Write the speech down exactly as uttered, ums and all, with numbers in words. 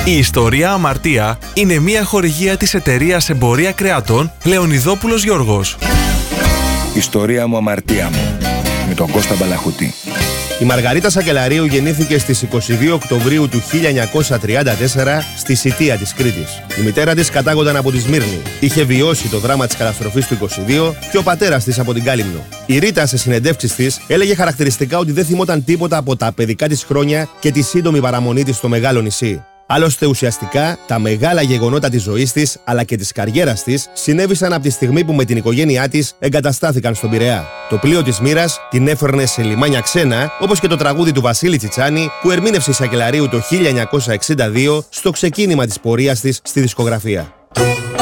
Η ιστορία Αμαρτία είναι μια χορηγία της εταιρείας Εμπορία Κρεατών Λεωνιδόπουλος Γιώργος. Ιστορία μου, αμαρτία μου, με τον Κώστα Μπαλαχωτή. Η Μαργαρίτα Σακελαρίου γεννήθηκε στις είκοσι δύο Οκτωβρίου του χίλια εννιακόσια τριάντα τέσσερα στη Σιτία της Κρήτης. Η μητέρα της κατάγονταν από τη Σμύρνη. Είχε βιώσει το δράμα της καταστροφής του είκοσι δύο και ο πατέρας της από την Κάλυμνο. Η Ρίτα σε συνεντεύξεις της έλεγε χαρακτηριστικά ότι δεν θυμόταν τίποτα από τα παιδικά της χρόνια και τη σύντομη παραμονή της στο μεγάλο νησί. Άλλωστε, ουσιαστικά, τα μεγάλα γεγονότα της ζωής της αλλά και της καριέρας της συνέβησαν από τη στιγμή που με την οικογένειά της εγκαταστάθηκαν στον Πειραιά. Το πλοίο της μοίρας την έφερνε σε λιμάνια ξένα, όπως και το τραγούδι του Βασίλη Τσιτσάνη που ερμήνευσε η Σακελαρίου το χίλια εννιακόσια εξήντα δύο στο ξεκίνημα της πορείας της στη δισκογραφία.